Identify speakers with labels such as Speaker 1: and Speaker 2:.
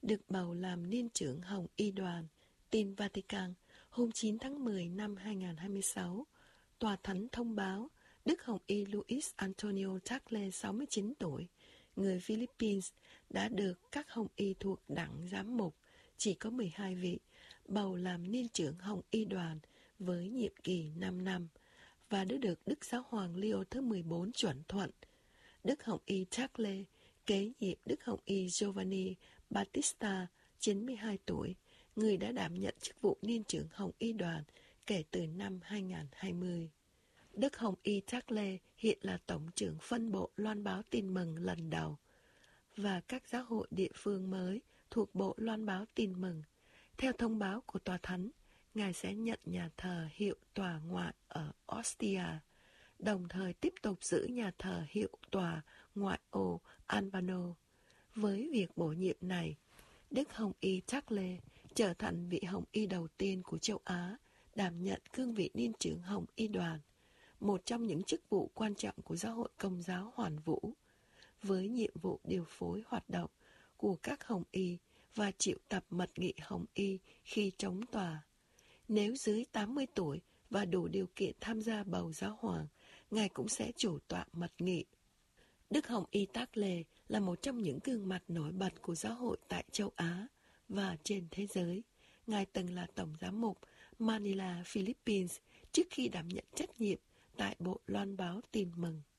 Speaker 1: được bầu làm niên trưởng Hồng Y đoàn. Tin Vatican, hôm 9 tháng 10 năm 2026, Tòa Thánh thông báo Đức Hồng Y Luis Antonio Tagle, 69 tuổi, người Philippines, đã được các Hồng Y thuộc đảng giám mục, chỉ có 12 vị, bầu làm niên trưởng Hồng Y đoàn với nhiệm kỳ 5 năm, và đã được Đức Giáo hoàng Leo thứ 14 chuẩn thuận. Đức Hồng Y Tagle kế nhiệm Đức Hồng Y Giovanni Battista, 92 tuổi, người đã đảm nhận chức vụ niên trưởng Hồng Y đoàn kể từ năm 2020. Đức Hồng Y Tagle hiện là tổng trưởng phân bộ loan báo tin mừng lần đầu và các giáo hội địa phương mới thuộc bộ loan báo tin mừng. Theo thông báo của Tòa Thánh, Ngài sẽ nhận nhà thờ hiệu tòa ngoại ở Ostia, đồng thời tiếp tục giữ nhà thờ hiệu tòa ngoại ô Albano. Với việc bổ nhiệm này, Đức Hồng Y Tagle trở thành vị Hồng Y đầu tiên của châu Á đảm nhận cương vị niên trưởng Hồng Y đoàn, một trong những chức vụ quan trọng của Giáo hội Công giáo Hoàn Vũ, với nhiệm vụ điều phối hoạt động của các Hồng Y và triệu tập mật nghị Hồng Y khi chống tòa. Nếu dưới 80 tuổi và đủ điều kiện tham gia bầu giáo hoàng, Ngài cũng sẽ chủ tọa mật nghị. Đức Hồng Y Tagle là một trong những gương mặt nổi bật của giáo hội tại châu Á và trên thế giới. Ngài từng là tổng giám mục Manila, Philippines trước khi đảm nhận trách nhiệm tại Bộ Loan báo Tin mừng.